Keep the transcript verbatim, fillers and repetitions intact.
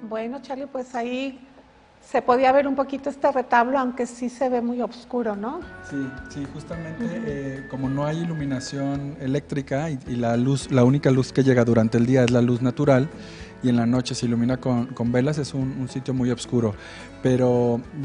Bueno, Charlie, pues ahí se podía ver un poquito este retablo, aunque sí se ve muy oscuro, ¿no? Sí, sí, justamente Ujú. eh, como no hay iluminación eléctrica y, y la luz, la única luz que llega durante el día es la luz natural y en la noche se ilumina con, con velas, es un, un sitio muy oscuro. Pero